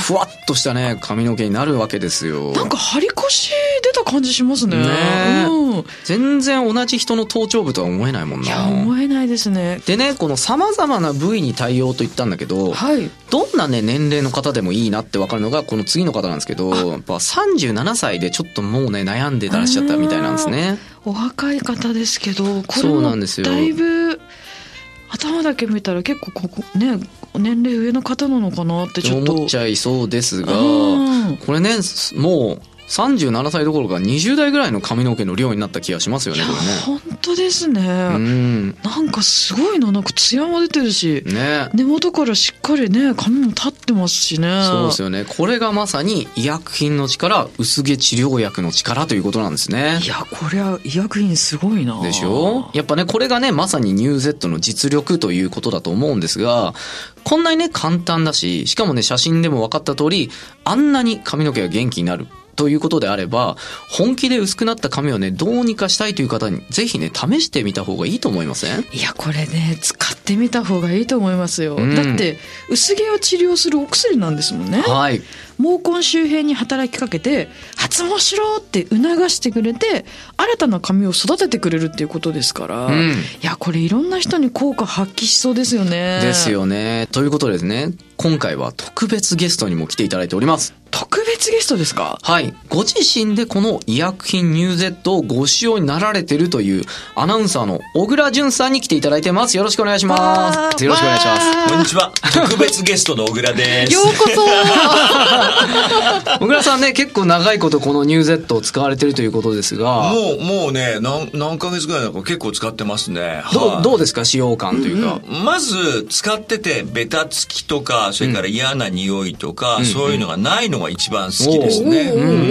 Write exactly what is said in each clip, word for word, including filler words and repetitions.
ふわっとしたね髪の毛になるわけですよ。 なんか張り腰出た感じしますね。 ね、 うん、 全然同じ人の頭頂部とは思えないもんな。 いや思えないですね。 でね、この様々な部位に対応と言ったんだけど、はい、どんなね年齢の方でもいいなって分かるのがこの次の方なんですけど、やっぱさんじゅうななさいでちょっともうね悩んでらっしゃったみたいなんですね。 お若い方ですけど、これもだいぶ頭だけ見たら結構ここね年齢上の方なのかなってちょっと思っちゃいそうですが、これねもうさんじゅうななさいどころかにじゅうだいぐらいの髪の毛の量になった気がしますよね。これね本当ですね。うんなんかすごいな、なんかツヤも出てるし、ね、根元からしっかりね髪も立ってますしね。 そうですよね。これがまさに医薬品の力、薄毛治療薬の力ということなんですね。 いやこれは医薬品すごいな。 でしょ。やっぱねこれがねまさにニューゼットの実力ということだと思うんですが、こんなにね簡単だし、しかもね写真でも分かった通りあんなに髪の毛が元気になるということであれば、本気で薄くなった髪をねどうにかしたいという方にぜひね試してみた方がいいと思いません？ いやこれね使ってみた方がいいと思いますよ、うん、だって薄毛を治療するお薬なんですもんね。はい。毛根周辺に働きかけて発毛しろって促してくれて新たな髪を育ててくれるっていうことですから、うん、いやこれいろんな人に効果発揮しそうですよね。 ですよね。ということでですね、今回は特別ゲストにも来ていただいております。 特別ゲストですか？ はい。ご自身でこの医薬品ニューゼットをご使用になられているというアナウンサーの小倉淳さんに来ていただいてます。よろしくお願いします。よろしくお願いします。 こんにちは。特別ゲストの小倉です。 ようこそ。 小倉さんね結構長いことこのニューゼットを使われているということですが、 もうもうね何何ヶ月ぐらいだか結構使ってますね。 どう、はい、どうですか使用感というか、 うん、まず使っててベタつきとかそれから嫌な匂いとか、うん、そういうのがないのが一番好きですね。うんうんうん、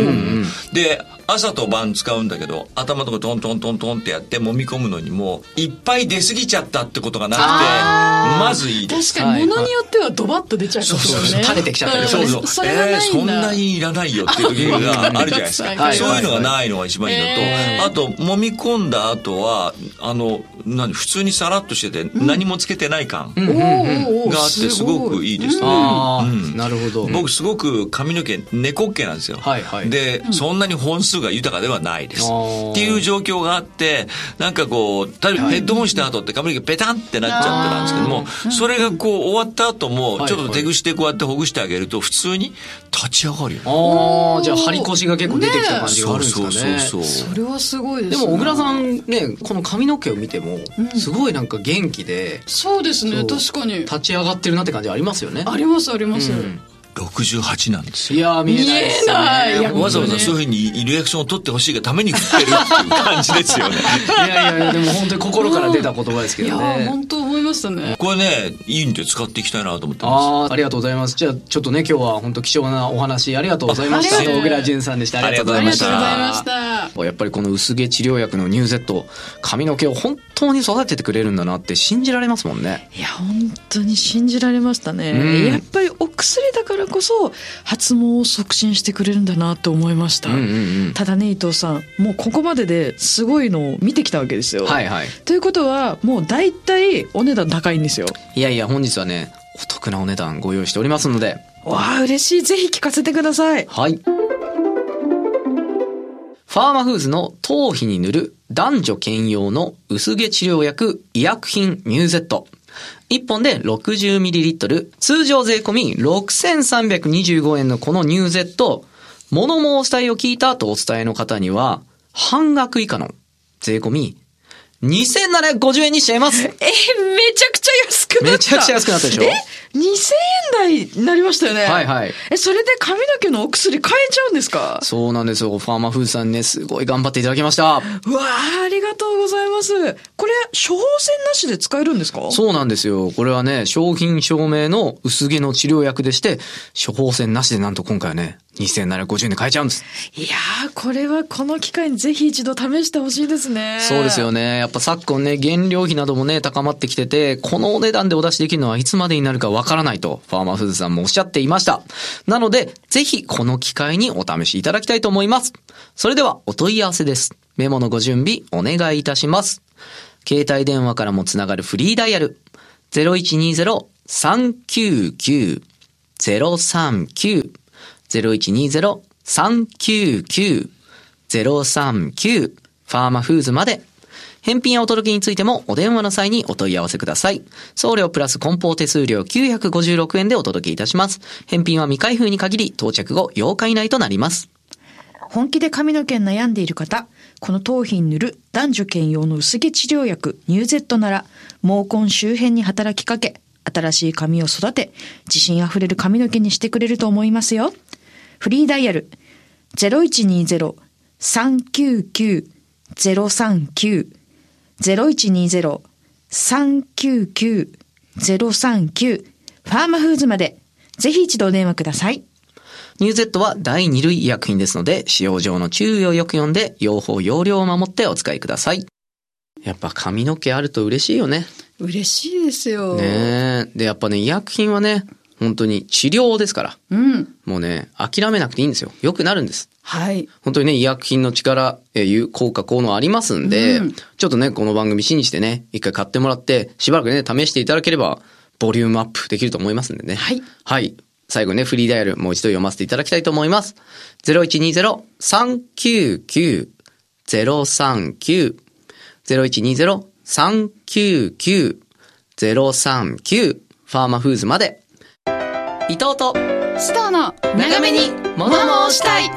で朝と晩使うんだけど頭とかトントントントンってやって揉み込むのにもいっぱい出過ぎちゃったってことがなくてまずいいです。 確かに物によってはドバッと出ちゃいますよね。 垂れてきちゃったりそうそう、それがないんだ、えー、そんなにいらないよっていう時があるじゃないですか。はい、そういうのがないのが一番いいのと、えー、あと揉み込んだ後はあの何普通にさらっとしてて何もつけてない感があってすごくいいですね。 あ、うん、なるほど。 僕すごく髪の毛猫っ毛なんですよ。はいはい、で、うん、そんなに本数が豊かではないですっていう状況があって、なんかこう例えばヘッドホンした後って髪の毛ペタンってなっちゃってたんですけども、それがこう終わった後もちょっと手ぐしてこうやってほぐしてあげると普通に立ち上がるよ。 ああ、じゃあ張り腰が結構出てきた感じがあるんですかね。そうそうそうそう。それはすごいですね。 でも小倉さんねこの髪の毛を見てもすごいなんか元気で、うん、 そうですね、確かに立ち上がってるなって感じありますよね。 ありますあります、うん、 ろくじゅうはちなんですよ。 いや見えないですね。見えない。いやわざわざそういうふうにリアクションを取ってほしいがために振ってるっていう感じですよね。 いやいやいやでも本当に心から出た言葉ですけどね。 いや本当思いましたね。 これねいいんで使っていきたいなと思ってます。 ああ、ありがとうございます。じゃあちょっとね今日は本当貴重なお話ありがとうございました。小倉淳さんでした。 ありがとうございました。 ありがとうございました。 やっぱりこの薄毛治療薬のニューゼット、髪の毛を本当に育ててくれるんだなって信じられますもんね。 いや本当に信じられましたね、うん、やっぱりお薬だからこそ発毛を促進してくれるんだなと思いました、うんうんうん、ただね伊藤さんもうここまでですごいのを見てきたわけですよ、はいはい、ということはもう大体お値段高いんですよ。 いやいや本日はねお得なお値段ご用意しておりますので。 わあ嬉しい。ぜひ聞かせてください。 はい。ファーマフーズの頭皮に塗る男女兼用の薄毛治療薬医薬品ニューゼット。いっぽんで ろくじゅうミリリットル、通常税込みろくせんさんびゃくにじゅうごえんのこのニューゼット、物申したいを聞いたとお伝えの方には、半額以下の税込みにせんななひゃくごじゅうえんにしちゃいます。え、めちゃくちゃ安くなった。 めちゃくちゃ安くなったでしょ。えにせんえん台になりましたよね。 はいはい。 え、それで髪の毛のお薬買えちゃうんですか？ そうなんですよ。ファーマフーズさんね、すごい頑張っていただきました。うわー、ありがとうございます。これ、処方箋なしで使えるんですか？ そうなんですよ。これはね、商品証明の薄毛の治療薬でして、処方箋なしでなんと今回はね、にせんななひゃくごじゅうえんで買えちゃうんです。 いやー、これはこの機会にぜひ一度試してほしいですね。 そうですよね。やっぱ昨今ね、原料費などもね、高まってきてて、このお値段でお出しできるのはいつまでになるかわからないと、ファーマーフーズさんもおっしゃっていました。なので、ぜひこの機会にお試しいただきたいと思います。それでは、お問い合わせです。メモのご準備、お願いいたします。携帯電話からもつながるフリーダイヤル、ゼロいちにゼロ さんきゅうきゅうゼロさんきゅう、ゼロいちにゼロ さんきゅうきゅう ゼロさんきゅう ファーマフーズまで。返品やお届けについてもお電話の際にお問い合わせください。送料プラス梱包手数料きゅうひゃくごじゅうろくえんでお届けいたします。返品は未開封に限り到着後ようか以内となります。 本気で髪の毛に悩んでいる方、この頭皮に塗る男女兼用の薄毛治療薬ニューゼットなら、毛根周辺に働きかけ、新しい髪を育て、自信あふれる髪の毛にしてくれると思いますよ。フリーダイヤル ゼロいちにゼロ さんきゅうきゅう ゼロさんきゅう ゼロいちにゼロ さんきゅうきゅう ゼロさんきゅう ファーマフーズまでぜひ一度お電話ください。 ニューゼットは第二類医薬品ですので、使用上の注意をよく読んで、用法用量を守ってお使いください。やっぱ髪の毛あると嬉しいよね。 嬉しいですよ。 ねえ。で、やっぱね、医薬品はね、本当に治療ですから。 うん。 もうね、諦めなくていいんですよ。良くなるんです。 はい。 本当にね、医薬品の力、えー、効果効能ありますんで、うん、ちょっとね、この番組信じてね、一回買ってもらって、しばらくね、試していただければ、ボリュームアップできると思いますんでね。 はい。 はい。最後ね、フリーダイヤルもう一度読ませていただきたいと思います。ゼロいちにゼロ さんきゅうきゅう ゼロさんきゅう ゼロいちにゼロ さんきゅうきゅう ゼロさんきゅう ファーマフーズまで。伊藤とスターの長めに物申したい。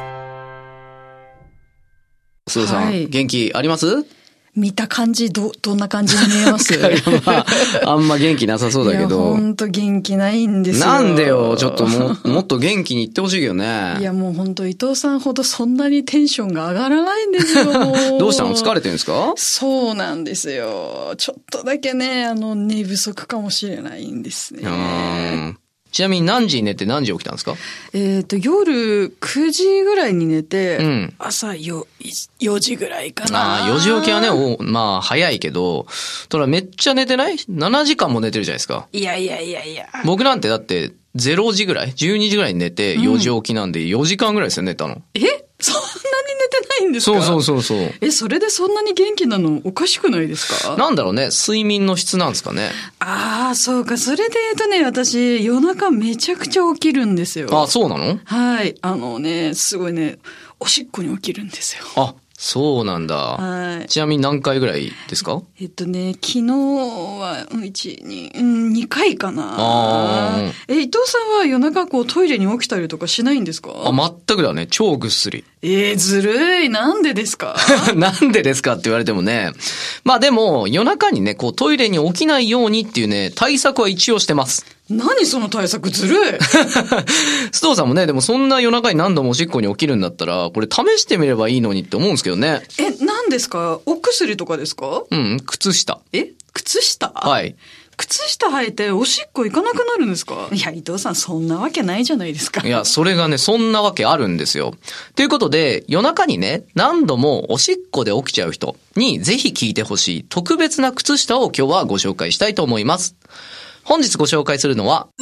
須藤さん、はい、元気あります？ 見た感じどどんな感じに見えます？ まあ、あんま元気なさそうだけど。 ほんと元気ないんですよ。 なんでよ、ちょっとももっと元気に言ってほしいけどね。 いやもうほんと伊藤さんほどそんなにテンションが上がらないんですよ。 どうしたの？疲れてるんですか？ そうなんですよ。ちょっとだけね、あの寝不足かもしれないんですね。 うんちなみに何時に寝て何時起きたんですか？ えっと、夜くじぐらいに寝て、 うん、 朝 よ, よじぐらいかな。 ああ、よじ起きはね、おまあ早いけど、ただめっちゃ寝てない？ なな 時間も寝てるじゃないですか。 いやいやいやいや。 僕なんてだってゼロじぐらい ?じゅうにじぐらいに寝てよじ起きなんでよじかんぐらいですよ、寝たの。 えそんなに寝てないんですか？ そうそうそうそう。 え、それでそんなに元気なのおかしくないですか？ なんだろうね、睡眠の質なんですかね。 ああ、そうか。それで言うとね、私、夜中めちゃくちゃ起きるんですよ。 あ、そうなの？ はい。あのね、すごいね、おしっこに起きるんですよ。 あ、そうなんだ。 はい。 ちなみに何回ぐらいですか？ えっとね、昨日は、いち、に、うん、にかいかな。 あえ、伊藤さんは夜中こうトイレに起きたりとかしないんですか？ あ、全くだね。超ぐっすり。 えー、ずるい。なんでですか？ なんでですかって言われてもね。まあでも、夜中にね、こうトイレに起きないようにっていうね、対策は一応してます。 何その対策ずるい。 須藤さんもね、でもそんな夜中に何度もおしっこに起きるんだったら、これ試してみればいいのにって思うんですけどね。 え、何ですか？お薬とかですか？ うん、靴下。 え、靴下？ はい。 靴下履いておしっこ行かなくなるんですか？いや、伊藤さんそんなわけないじゃないですか。 いや、それがね、そんなわけあるんですよ。ということで、夜中にね、何度もおしっこで起きちゃう人にぜひ聞いてほしい特別な靴下を今日はご紹介したいと思います。本日ご紹介するのは、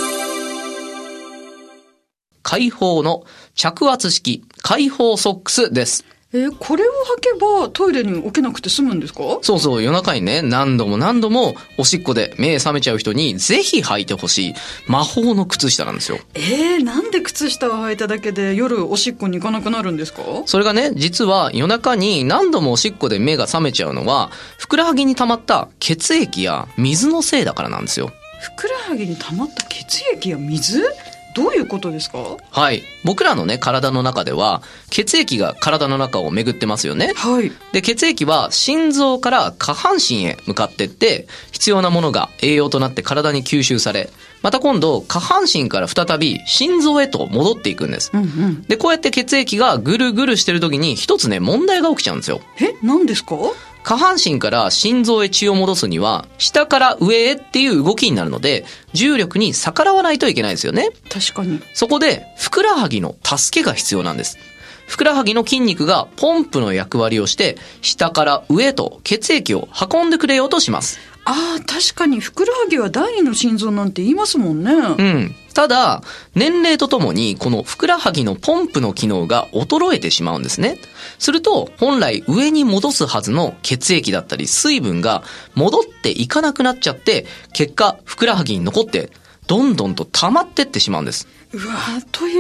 開放の着圧式開放ソックスです。 えー、これを履けばトイレに起きなくて済むんですか？ そうそう、夜中にね、何度も何度もおしっこで目覚めちゃう人にぜひ履いてほしい魔法の靴下なんですよ。 えー、なんで靴下を履いただけで夜おしっこに行かなくなるんですか？ それがね、実は夜中に何度もおしっこで目が覚めちゃうのは、ふくらはぎに溜まった血液や水のせいだからなんですよ。 ふくらはぎに溜まった血液や水？どういうことですか？ はい。僕らのね、体の中では、血液が体の中を巡ってますよね。 はい。 で、血液は心臓から下半身へ向かってって、必要なものが栄養となって体に吸収され、また今度、下半身から再び心臓へと戻っていくんです。 うんうん。 で、こうやって血液がぐるぐるしてる時に、一つね、問題が起きちゃうんですよ。 え、何ですか？ 下半身から心臓へ血を戻すには、下から上へっていう動きになるので、重力に逆らわないといけないですよね。 確かに。 そこで、ふくらはぎの助けが必要なんです。ふくらはぎの筋肉がポンプの役割をして、下から上へと血液を運んでくれようとします。 ああ、確かにふくらはぎは第二の心臓なんて言いますもんね。 うん。ただ、年齢とともにこのふくらはぎのポンプの機能が衰えてしまうんですね。すると、本来上に戻すはずの血液だったり水分が戻っていかなくなっちゃって、結果、ふくらはぎに残って、 どんどんと溜まってってしまうんです。 うわという